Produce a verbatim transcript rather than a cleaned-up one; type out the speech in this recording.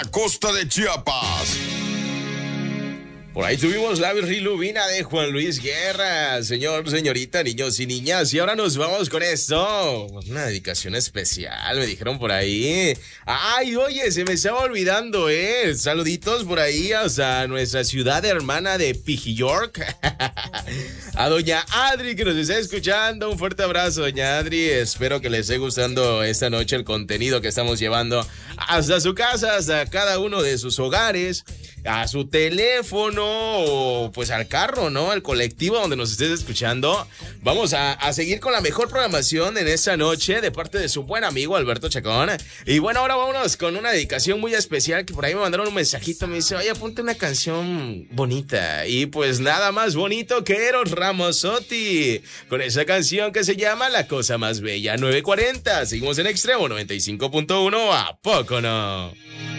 costa de Chiapas. Por ahí tuvimos la bilirrubina de Juan Luis Guerra, señor, señorita, niños y niñas. Y ahora nos vamos con esto. Una dedicación especial, me dijeron por ahí. Ay, oye, se me estaba olvidando, ¿eh? Saluditos por ahí hasta nuestra ciudad hermana de Piji York. A doña Adri, que nos está escuchando. Un fuerte abrazo, doña Adri. Espero que les esté gustando esta noche el contenido que estamos llevando hasta su casa, hasta cada uno de sus hogares, a su teléfono o pues al carro, ¿no? Al colectivo donde nos estés escuchando. Vamos a, a seguir con la mejor programación en esta noche de parte de su buen amigo Alberto Chacón. Y bueno, ahora vámonos con una dedicación muy especial que por ahí me mandaron un mensajito. Me dice, oye, ponte una canción bonita. Y pues nada más bonito que Eros Ramazzotti con esa canción que se llama La Cosa Más Bella. Nueve cuarenta, seguimos en Extremo noventa y cinco punto uno. ¿A poco no?